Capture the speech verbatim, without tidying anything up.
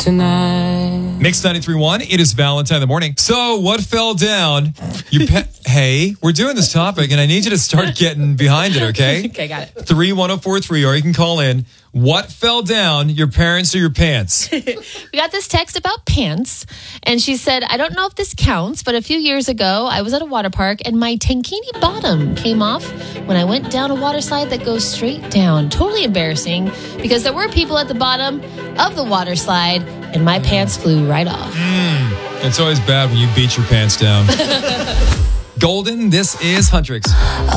tonight. Mix ninety-three point one, it is Valentine in the morning. So, what fell down? Your pe- Hey, we're doing this topic, and I need you to start getting behind it, okay? Okay, got it. three one zero four three, or you can call in. What fell down, your parents or your pants? We got this text about pants, and she said, I don't know if this counts, but a few years ago, I was at a water park, and my tankini bottom came off when I went down a water slide that goes straight down. Totally embarrassing, because there were people at the bottom of the water slide, and my pants flew right off. Mm, it's always bad when you beat your pants down. Golden, this is Huntrix.